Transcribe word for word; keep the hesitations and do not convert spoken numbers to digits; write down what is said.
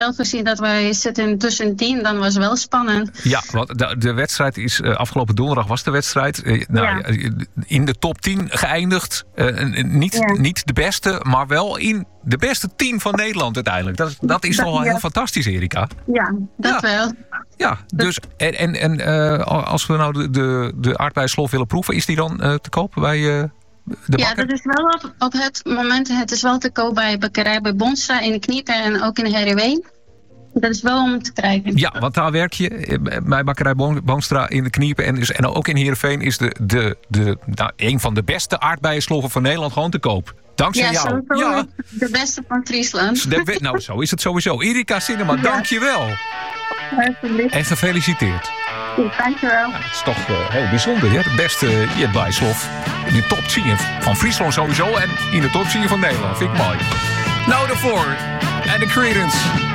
wel gezien dat wij zitten tussen tien, dan was het wel spannend. Ja, want de, de wedstrijd is uh, afgelopen donderdag was de wedstrijd. Uh, nou, ja. In de top tien geëindigd. Uh, niet, ja. niet de beste, maar wel in de beste tien van Nederland uiteindelijk. Dat, dat is dat, toch wel ja. heel fantastisch, Erika. Ja, dat ja. wel. Ja, dus en, en, en uh, als we nou de, de, de aardbeienslof willen proeven, is die dan uh, te koop bij uh, de ja, bakker? dat is wel op, op het moment, het is wel te koop bij bakkerij bij Bonstra in de Kniepen en ook in Heerenveen. Dat is wel om te krijgen. Ja, want daar werk je bij bakkerij Bonstra in de Kniepen en, dus, en ook in Heerenveen is de, de, de, nou, een van de beste aardbeiensloffen van Nederland gewoon te koop. Dankzij ja, jou. Ja, de beste van Friesland. De, nou, zo is het sowieso. Erika Sinema, ja. dank je wel. En gefeliciteerd. Ja, dank je wel. Ja, dat is toch uh, heel bijzonder, hè? De beste uh, aardbeienslof. In de top zie je van Friesland sowieso en in de top zie je van Nederland. Vind ik mooi. Nou, daarvoor. En de Creedence.